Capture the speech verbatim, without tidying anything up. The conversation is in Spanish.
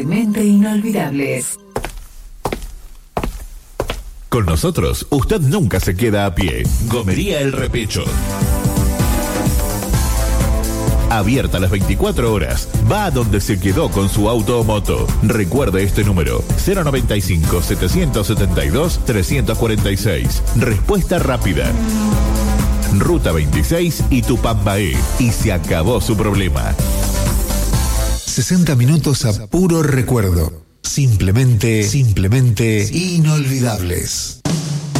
Mente Inolvidables. Con nosotros, usted nunca se queda a pie. Gomería El Repecho. Abierta las veinticuatro horas. Va a donde se quedó con su auto o moto. Recuerde este número: cero noventa y cinco, setecientos setenta y dos, trescientos cuarenta y seis. Respuesta rápida. Ruta veintiséis y Tupambaé. Y se acabó su problema. sesenta minutos a puro recuerdo. Simplemente, simplemente inolvidables.